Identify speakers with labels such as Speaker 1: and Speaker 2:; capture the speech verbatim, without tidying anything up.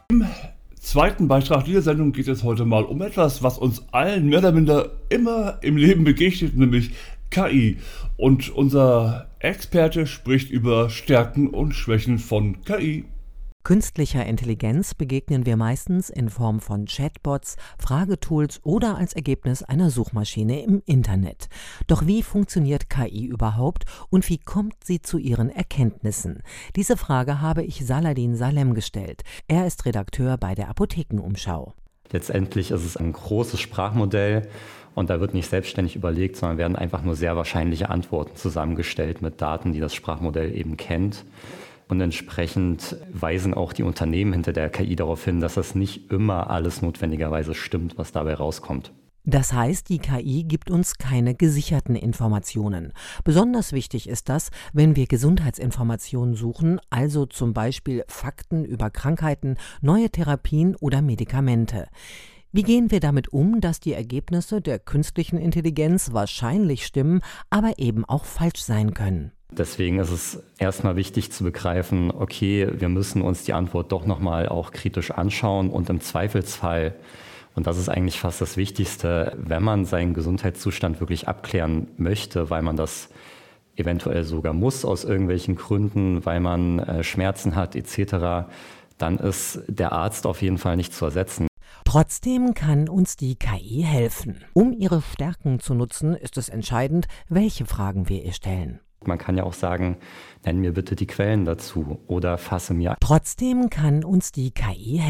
Speaker 1: Zweiten Beitrag dieser Sendung geht es heute mal um etwas, was uns allen mehr oder minder immer im Leben begegnet, nämlich K I. Und unser Experte spricht über Stärken und Schwächen von K I.
Speaker 2: Künstlicher Intelligenz begegnen wir meistens in Form von Chatbots, Fragetools oder als Ergebnis einer Suchmaschine im Internet. Doch wie funktioniert K I überhaupt und wie kommt sie zu ihren Erkenntnissen? Diese Frage habe ich Saladin Salem gestellt. Er ist Redakteur bei der Apothekenumschau.
Speaker 3: Letztendlich ist es ein großes Sprachmodell und da wird nicht selbstständig überlegt, sondern werden einfach nur sehr wahrscheinliche Antworten zusammengestellt mit Daten, die das Sprachmodell eben kennt. Und entsprechend weisen auch die Unternehmen hinter der K I darauf hin, dass das nicht immer alles notwendigerweise stimmt, was dabei rauskommt.
Speaker 2: Das heißt, die K I gibt uns keine gesicherten Informationen. Besonders wichtig ist das, wenn wir Gesundheitsinformationen suchen, also zum Beispiel Fakten über Krankheiten, neue Therapien oder Medikamente. Wie gehen wir damit um, dass die Ergebnisse der künstlichen Intelligenz wahrscheinlich stimmen, aber eben auch falsch sein können?
Speaker 3: Deswegen ist es erstmal wichtig zu begreifen, okay, wir müssen uns die Antwort doch nochmal auch kritisch anschauen und im Zweifelsfall, und das ist eigentlich fast das Wichtigste, wenn man seinen Gesundheitszustand wirklich abklären möchte, weil man das eventuell sogar muss aus irgendwelchen Gründen, weil man äh, Schmerzen hat et cetera, dann ist der Arzt auf jeden Fall nicht zu ersetzen.
Speaker 2: Trotzdem kann uns die K I helfen. Um ihre Stärken zu nutzen, ist es entscheidend, welche Fragen wir ihr stellen.
Speaker 3: Man kann ja auch sagen, nenn mir bitte die Quellen dazu oder fasse mir.
Speaker 2: Trotzdem kann uns die K I helfen.